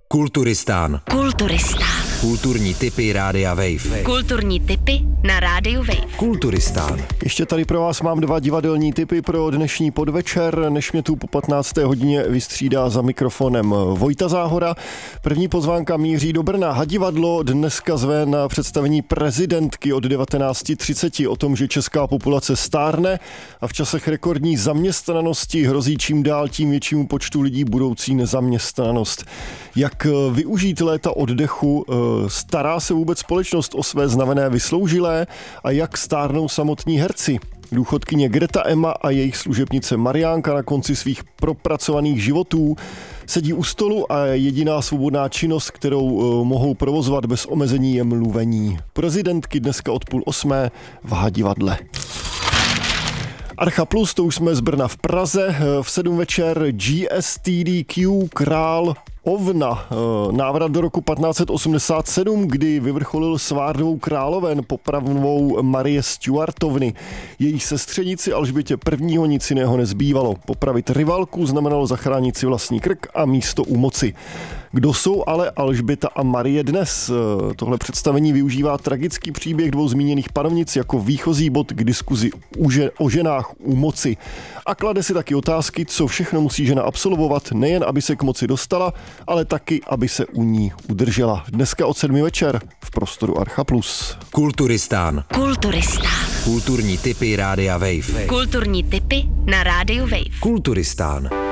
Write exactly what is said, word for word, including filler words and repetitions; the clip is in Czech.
Kulturistán. Kulturistán. Kulturní tipy Rádia Wave. Kulturní tipy na Rádiu Wave. Kulturistán. Ještě tady pro vás mám dva divadelní tipy pro dnešní podvečer, než mě tu po patnácté hodině vystřídá za mikrofonem Vojta Záhora. První pozvánka míří do Brna. Hadivadlo dneska zve na představení Prezidentky od devatenáct třicet o tom, že česká populace stárne a v časech rekordní zaměstnanosti hrozí čím dál tím většímu počtu lidí budoucí nezaměstnanost. Jak využít léta oddechu? Stará se vůbec společnost o své znavené vysloužilé a jak stárnou samotní herci? Důchodkyně Greta Emma a jejich služebnice Mariánka na konci svých propracovaných životů sedí u stolu a jediná svobodná činnost, kterou mohou provozovat bez omezení, je mluvení. Prezidentky dneska od půl osmé v Hadivadle. Archa Plus, to už jsme z Brna v Praze, v sedm večer G S T D Q Král Ovna, návrat do roku patnáct osmdesát sedm, kdy vyvrcholil svádbou královen popravnou Marie Stuartovny. Její sestřenici Alžbětě prvního nic jiného nezbývalo. Popravit rivalku znamenalo zachránit si vlastní krk a místo u moci. Kdo jsou ale Alžběta a Marie dnes? Tohle představení využívá tragický příběh dvou zmíněných panovnic jako výchozí bod k diskuzi o ženách u moci. A klade si taky otázky, co všechno musí žena absolvovat, nejen aby se k moci dostala, ale taky, aby se u ní udržela. Dneska od sedmi večer v prostoru Archa Plus. Kulturistán. Kulturistán. Kulturní tipy Rádia Wave. Kulturní tipy na Rádiu Wave. Kulturistán.